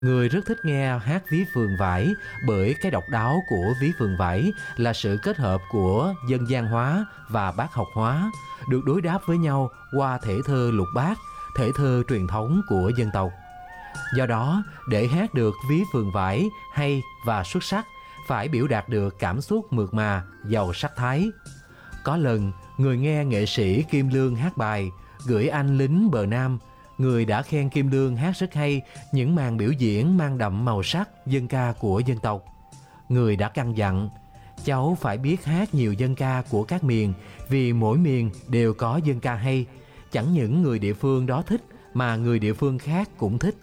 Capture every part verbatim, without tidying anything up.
Người rất thích nghe hát ví phường vải bởi cái độc đáo của ví phường vải là sự kết hợp của dân gian hóa và bác học hóa, được đối đáp với nhau qua thể thơ lục bát, thể thơ truyền thống của dân tộc. Do đó, để hát được ví phường vải hay và xuất sắc, phải biểu đạt được cảm xúc mượt mà, giàu sắc thái. Có lần, người nghe nghệ sĩ Kim Lương hát bài Gửi anh lính bờ Nam, người đã khen Kim Lương hát rất hay những màn biểu diễn mang đậm màu sắc dân ca của dân tộc. Người đã căn dặn, cháu phải biết hát nhiều dân ca của các miền vì mỗi miền đều có dân ca hay. Chẳng những người địa phương đó thích mà người địa phương khác cũng thích.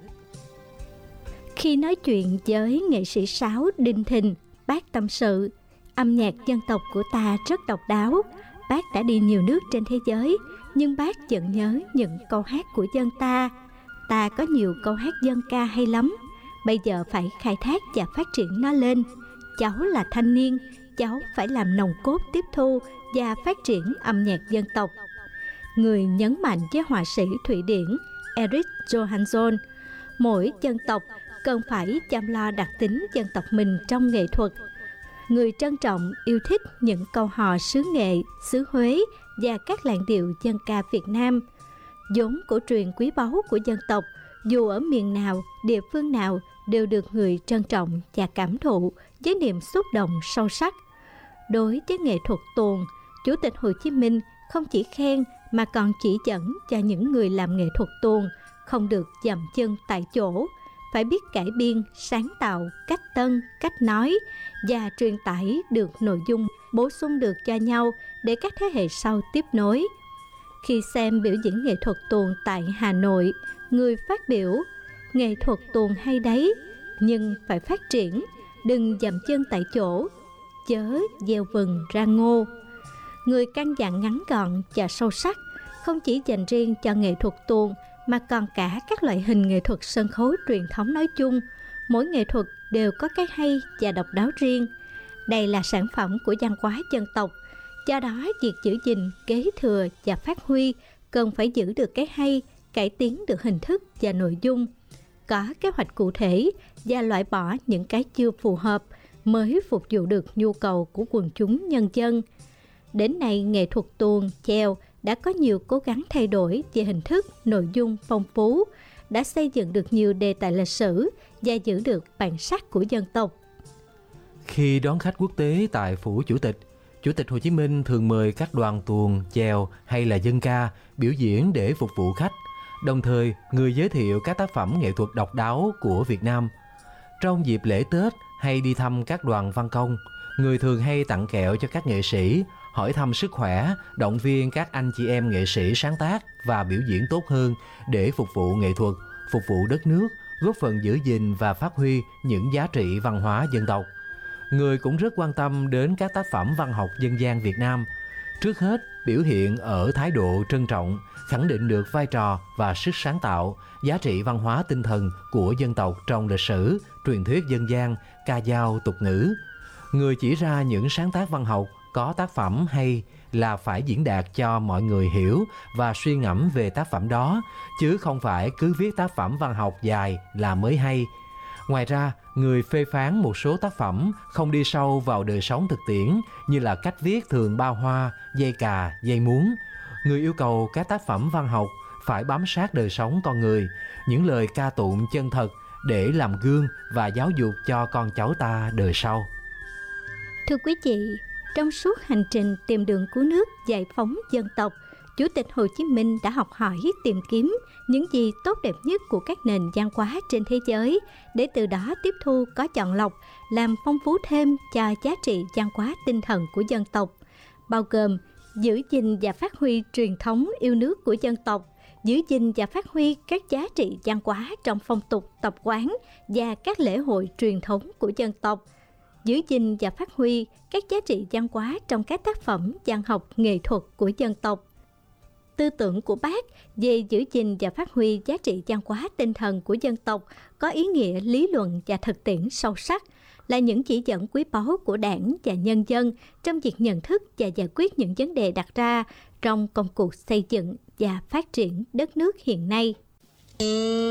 Khi nói chuyện với nghệ sĩ sáo Đinh Thình, bác tâm sự, âm nhạc dân tộc của ta rất độc đáo. Bác đã đi nhiều nước trên thế giới, nhưng bác vẫn nhớ những câu hát của dân ta. Ta có nhiều câu hát dân ca hay lắm, bây giờ phải khai thác và phát triển nó lên. Cháu là thanh niên, cháu phải làm nòng cốt tiếp thu và phát triển âm nhạc dân tộc. Người nhấn mạnh với họa sĩ Thụy Điển Erik Johansson, mỗi dân tộc cần phải chăm lo đặc tính dân tộc mình trong nghệ thuật. Người trân trọng, yêu thích những câu hò xứ Nghệ, xứ Huế và các làn điệu dân ca Việt Nam. Vốn cổ truyền quý báu của dân tộc, dù ở miền nào, địa phương nào đều được người trân trọng và cảm thụ với niềm xúc động sâu sắc. Đối với nghệ thuật tuồng, Chủ tịch Hồ Chí Minh không chỉ khen mà còn chỉ dẫn cho những người làm nghệ thuật tuồng không được dậm chân tại chỗ, phải biết cải biên, sáng tạo, cách tân, cách nói và truyền tải được nội dung, bổ sung được cho nhau để các thế hệ sau tiếp nối. Khi xem biểu diễn nghệ thuật tuồng tại Hà Nội, người phát biểu, nghệ thuật tuồng hay đấy, nhưng phải phát triển, đừng dậm chân tại chỗ, chớ gieo vừng ra ngô. Người căn dặn ngắn gọn và sâu sắc, không chỉ dành riêng cho nghệ thuật tuồng mà còn cả các loại hình nghệ thuật sân khấu truyền thống nói chung. Mỗi nghệ thuật đều có cái hay và độc đáo riêng. Đây là sản phẩm của văn hóa dân tộc. Do đó, việc giữ gìn, kế thừa và phát huy cần phải giữ được cái hay, cải tiến được hình thức và nội dung, có kế hoạch cụ thể và loại bỏ những cái chưa phù hợp mới phục vụ được nhu cầu của quần chúng nhân dân. Đến nay, nghệ thuật tuồng, chèo đã có nhiều cố gắng thay đổi về hình thức, nội dung phong phú, đã xây dựng được nhiều đề tài lịch sử và giữ được bản sắc của dân tộc. Khi đón khách quốc tế tại Phủ Chủ tịch, Chủ tịch Hồ Chí Minh thường mời các đoàn tuồng, chèo hay là dân ca biểu diễn để phục vụ khách, đồng thời người giới thiệu các tác phẩm nghệ thuật độc đáo của Việt Nam. Trong dịp lễ Tết hay đi thăm các đoàn văn công, người thường hay tặng kẹo cho các nghệ sĩ, hỏi thăm sức khỏe, động viên các anh chị em nghệ sĩ sáng tác và biểu diễn tốt hơn để phục vụ nghệ thuật, phục vụ đất nước, góp phần giữ gìn và phát huy những giá trị văn hóa dân tộc. Người cũng rất quan tâm đến các tác phẩm văn học dân gian Việt Nam. Trước hết, biểu hiện ở thái độ trân trọng, khẳng định được vai trò và sức sáng tạo, giá trị văn hóa tinh thần của dân tộc trong lịch sử, truyền thuyết dân gian, ca dao, tục ngữ. Người chỉ ra những sáng tác văn học có tác phẩm hay là phải diễn đạt cho mọi người hiểu và suy ngẫm về tác phẩm đó, chứ không phải cứ viết tác phẩm văn học dài là mới hay. Ngoài ra, người phê phán một số tác phẩm không đi sâu vào đời sống thực tiễn như là cách viết thường bao hoa, dây cà, dây muốn. Người yêu cầu các tác phẩm văn học phải bám sát đời sống con người, những lời ca tụng chân thật để làm gương và giáo dục cho con cháu ta đời sau. Thưa quý vị, trong suốt hành trình tìm đường cứu nước, giải phóng dân tộc, Chủ tịch Hồ Chí Minh đã học hỏi, tìm kiếm những gì tốt đẹp nhất của các nền văn hóa trên thế giới, để từ đó tiếp thu có chọn lọc, làm phong phú thêm cho giá trị văn hóa tinh thần của dân tộc, bao gồm giữ gìn và phát huy truyền thống yêu nước của dân tộc, giữ gìn và phát huy các giá trị văn hóa trong phong tục, tập quán và các lễ hội truyền thống của dân tộc, giữ gìn và phát huy các giá trị văn hóa trong các tác phẩm văn học nghệ thuật của dân tộc. Tư tưởng của Bác về giữ gìn và phát huy giá trị văn hóa tinh thần của dân tộc có ý nghĩa lý luận và thực tiễn sâu sắc, là những chỉ dẫn quý báu của Đảng và nhân dân trong việc nhận thức và giải quyết những vấn đề đặt ra trong công cuộc xây dựng và phát triển đất nước hiện nay.